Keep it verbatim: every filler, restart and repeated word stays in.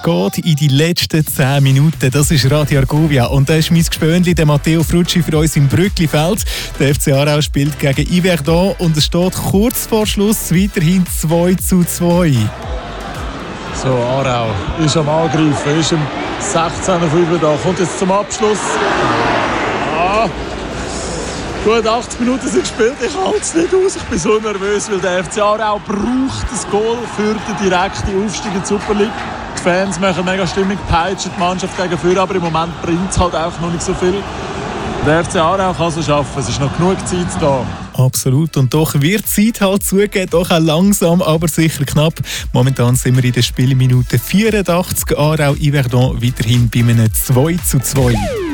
geht in die letzten zehn Minuten. Das ist Radio Argovia. Und da ist mein Gespönli, der Matteo Frutschi, für uns im Brücklifeld. Der F C Aarau spielt gegen Yverdon und es steht kurz vor Schluss weiterhin zwei zu zwei. So, Aarau ist am Angreifen, ist im sechzehner fünf da, kommt jetzt zum Abschluss. Ah. Gut, achtzig Minuten sind gespielt, ich halte es nicht aus, ich bin so nervös, weil der F C Aarau braucht das Goal für den direkten Aufstieg in die Super League. Die Fans machen mega Stimmung, peitschen die Mannschaft gegen vorne, aber im Moment bringt es halt auch noch nicht so viel. Der F C Aarau kann es schaffen, es ist noch genug Zeit da. Absolut, und doch wird die Zeit halt zugehen, doch auch langsam, aber sicher knapp. Momentan sind wir in der Spielminute vierundachtzig, Aarau Yverdon weiterhin bei einem zwei zu zwei.